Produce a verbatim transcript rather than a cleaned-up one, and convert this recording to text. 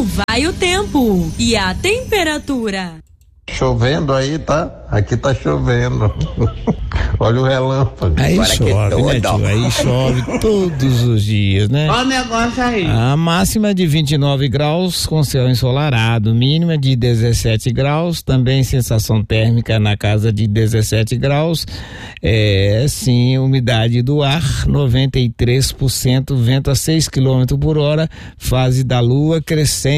vai o tempo e a temperatura. Chovendo aí, tá? Aqui tá chovendo. Olha o relâmpago. Aí Agora chove, né, tio? Aí chove todos os dias, né? Olha o negócio aí. A máxima de vinte e nove graus com céu ensolarado, mínima de dezessete graus, também sensação térmica na casa de dezessete graus. É, sim, umidade do ar noventa e três por cento, vento a seis quilômetros por hora, fase da lua crescente.